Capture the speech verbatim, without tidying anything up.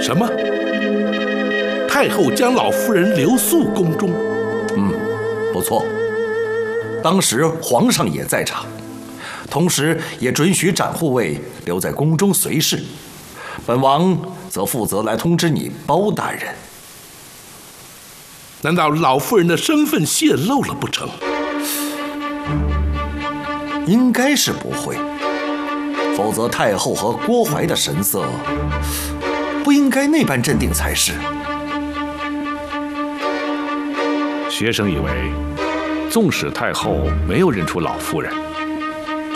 什么？太后将老夫人留宿宫中？ 嗯，不错。当时皇上也在场，同时也准许展护卫留在宫中随侍。本王则负责来通知你包大人。 难道老夫人的身份泄露了不成？ 应该是不会，否则太后和郭槐的神色不应该那般镇定才是。 学生以为，纵使太后没有认出老夫人，